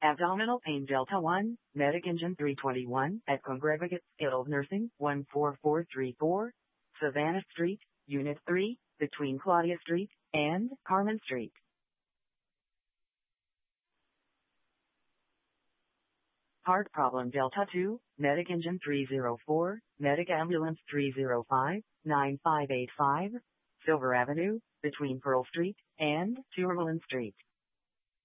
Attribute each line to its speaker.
Speaker 1: Abdominal pain Delta 1, Medic Engine 321, at Congregate Skilled Nursing 14434, Savannah Street, Unit 3, between Claudia Street and Carmen Street. Heart problem Delta 2, Medic Engine 304, Medic Ambulance 305, 9585, Silver Avenue, between Pearl Street and Tourmaline Street.